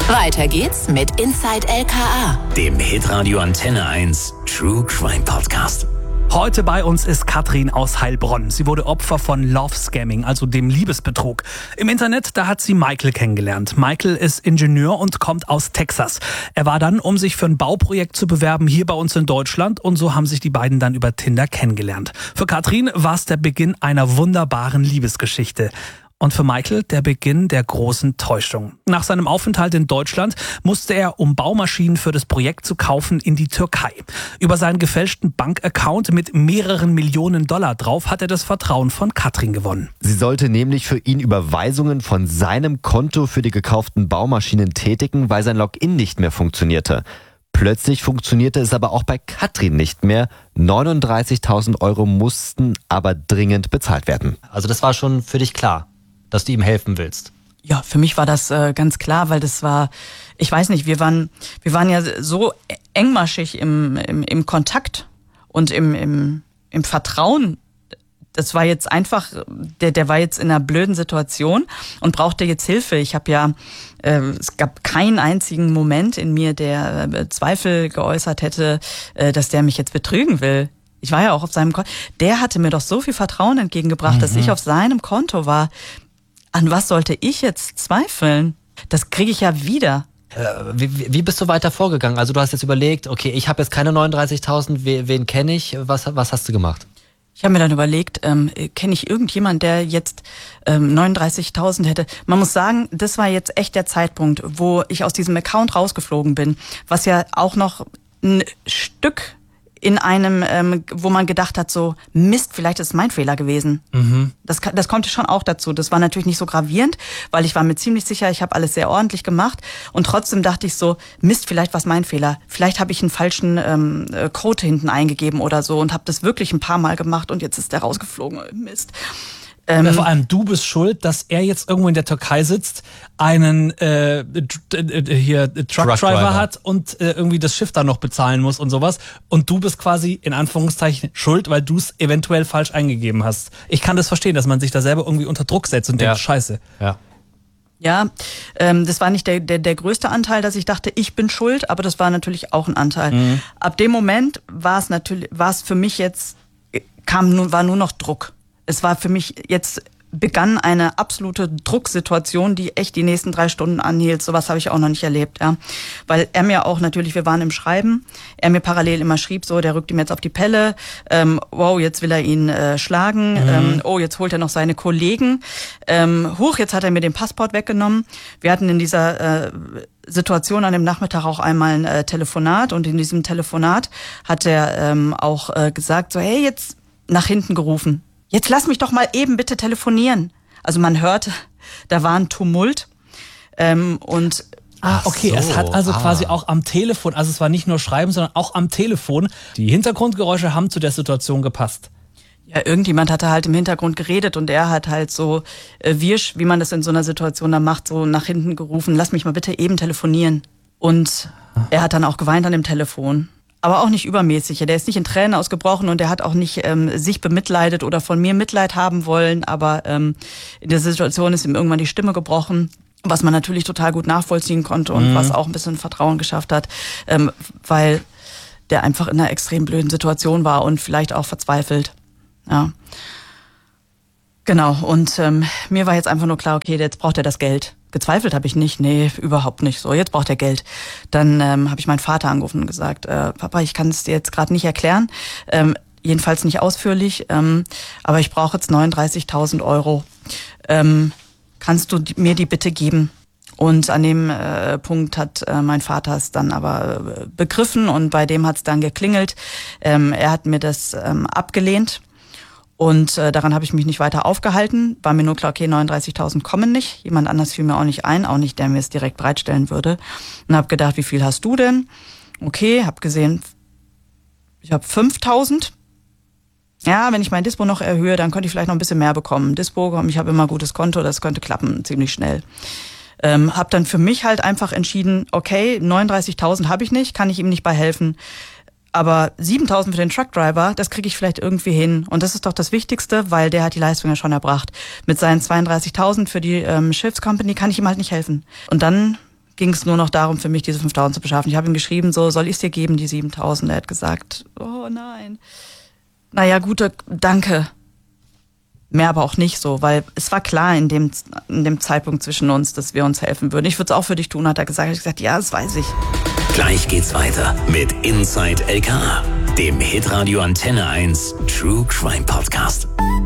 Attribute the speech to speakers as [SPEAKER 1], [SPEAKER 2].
[SPEAKER 1] Weiter geht's mit Inside LKA,
[SPEAKER 2] dem Hitradio Antenne 1 True Crime Podcast.
[SPEAKER 3] Heute bei uns ist Katrin aus Heilbronn. Sie wurde Opfer von Love Scamming, also dem Liebesbetrug. Im Internet, da hat sie Michael kennengelernt. Michael ist Ingenieur und kommt aus Texas. Er war dann, um sich für ein Bauprojekt zu bewerben, hier bei uns in Deutschland. Und so haben sich die beiden dann über Tinder kennengelernt. Für Katrin war es der Beginn einer wunderbaren Liebesgeschichte. Und für Michael der Beginn der großen Täuschung. Nach seinem Aufenthalt in Deutschland musste er, um Baumaschinen für das Projekt zu kaufen, in die Türkei. Über seinen gefälschten Bankaccount mit mehreren Millionen Dollar drauf hat er das Vertrauen von Katrin gewonnen.
[SPEAKER 4] Sie sollte nämlich für ihn Überweisungen von seinem Konto für die gekauften Baumaschinen tätigen, weil sein Login nicht mehr funktionierte. Plötzlich funktionierte es aber auch bei Katrin nicht mehr. 39.000 Euro mussten aber dringend bezahlt werden.
[SPEAKER 5] Also das war schon für dich klar, dass du ihm helfen willst?
[SPEAKER 6] Ja, für mich war das ganz klar, weil das war, ich weiß nicht, wir waren ja so engmaschig im Kontakt und im Vertrauen. Das war jetzt einfach, der war jetzt in einer blöden Situation und brauchte jetzt Hilfe. Ich habe ja, es gab keinen einzigen Moment in mir, der Zweifel geäußert hätte, dass der mich jetzt betrügen will. Ich war ja auch auf seinem Konto. Der hatte mir doch so viel Vertrauen entgegengebracht, dass ich auf seinem Konto war. An was sollte ich jetzt zweifeln? Das kriege ich ja wieder.
[SPEAKER 5] Wie bist du weiter vorgegangen? Also du hast jetzt überlegt, okay, ich habe jetzt keine 39.000, wen kenne ich? Was hast du gemacht?
[SPEAKER 6] Ich habe mir dann überlegt, kenne ich irgendjemanden, der jetzt 39.000 hätte? Man muss sagen, das war jetzt echt der Zeitpunkt, wo ich aus diesem Account rausgeflogen bin, was ja auch noch ein Stück in einem, wo man gedacht hat, so Mist, vielleicht ist es mein Fehler gewesen. Mhm. Das kommt schon auch dazu. Das war natürlich nicht so gravierend, weil ich war mir ziemlich sicher, ich habe alles sehr ordentlich gemacht und trotzdem dachte ich so, Mist, vielleicht war es mein Fehler. Vielleicht habe ich einen falschen Code hinten eingegeben oder so und habe das wirklich ein paar Mal gemacht und jetzt ist der rausgeflogen. Mist.
[SPEAKER 3] Vor allem du bist schuld, dass er jetzt irgendwo in der Türkei sitzt, einen Truckdriver hat und irgendwie das Schiff dann noch bezahlen muss und sowas. Und du bist quasi in Anführungszeichen schuld, weil du es eventuell falsch eingegeben hast. Ich kann das verstehen, dass man sich da selber irgendwie unter Druck setzt und denkt, scheiße.
[SPEAKER 6] Ja, das war nicht der größte Anteil, dass ich dachte, ich bin schuld, aber das war natürlich auch ein Anteil. Mhm. Ab dem Moment war es für mich jetzt, war nur noch Druck. Es war für mich jetzt, begann eine absolute Drucksituation, die echt die nächsten 3 Stunden anhielt. Sowas habe ich auch noch nicht erlebt, ja. Weil er mir auch natürlich, wir waren im Schreiben, er mir parallel immer schrieb, so, der rückt ihm jetzt auf die Pelle, wow, jetzt will er ihn schlagen, oh, jetzt holt er noch seine Kollegen, jetzt hat er mir den Passport weggenommen. Wir hatten in dieser Situation an dem Nachmittag auch einmal ein Telefonat und in diesem Telefonat hat er auch gesagt, so, hey, jetzt nach hinten gerufen. Jetzt lass mich doch mal eben bitte telefonieren. Also man hörte, da war ein Tumult.
[SPEAKER 3] Okay, es hat also quasi auch am Telefon, also es war nicht nur Schreiben, sondern auch am Telefon. Die Hintergrundgeräusche haben zu der Situation gepasst.
[SPEAKER 6] Ja, irgendjemand hatte halt im Hintergrund geredet und er hat halt so wirsch, wie man das in so einer Situation dann macht, so nach hinten gerufen, lass mich mal bitte eben telefonieren. Und er hat dann auch geweint an dem Telefon. Aber auch nicht übermäßig. Der ist nicht in Tränen ausgebrochen und er hat auch nicht sich bemitleidet oder von mir Mitleid haben wollen. Aber in der Situation ist ihm irgendwann die Stimme gebrochen, was man natürlich total gut nachvollziehen konnte und was auch ein bisschen Vertrauen geschafft hat, weil der einfach in einer extrem blöden Situation war und vielleicht auch verzweifelt. Ja, genau. Und mir war jetzt einfach nur klar, okay, jetzt braucht er das Geld. Gezweifelt habe ich nicht, nee, überhaupt nicht so. Jetzt braucht er Geld. Dann habe ich meinen Vater angerufen und gesagt, Papa, ich kann es dir jetzt gerade nicht erklären, jedenfalls nicht ausführlich, aber ich brauche jetzt 39.000 Euro. Kannst du mir die bitte geben? Und an dem Punkt hat mein Vater es dann aber begriffen und bei dem hat es dann geklingelt. Er hat mir das abgelehnt. Und daran habe ich mich nicht weiter aufgehalten. War mir nur klar, okay, 39.000 kommen nicht. Jemand anders fiel mir auch nicht ein, auch nicht, der mir es direkt bereitstellen würde. Und habe gedacht, wie viel hast du denn? Okay, habe gesehen, ich habe 5.000. Ja, wenn ich mein Dispo noch erhöhe, dann könnte ich vielleicht noch ein bisschen mehr bekommen. Dispo, ich habe immer ein gutes Konto, das könnte klappen, ziemlich schnell. Habe dann für mich halt einfach entschieden, okay, 39.000 habe ich nicht, kann ich ihm nicht bei helfen. Aber 7.000 für den Truckdriver, das kriege ich vielleicht irgendwie hin. Und das ist doch das Wichtigste, weil der hat die Leistung ja schon erbracht. Mit seinen 32.000 für die Schiffscompany kann ich ihm halt nicht helfen. Und dann ging es nur noch darum, für mich diese 5.000 zu beschaffen. Ich habe ihm geschrieben, so, soll ich es dir geben, die 7.000? Er hat gesagt, oh nein. Naja, gut, danke. Mehr aber auch nicht so, weil es war klar in dem Zeitpunkt zwischen uns, dass wir uns helfen würden. Ich würde es auch für dich tun, hat er gesagt. Ich habe gesagt, ja, das weiß ich.
[SPEAKER 2] Gleich geht's weiter mit Inside LKA, dem Hitradio Antenne 1 True Crime Podcast.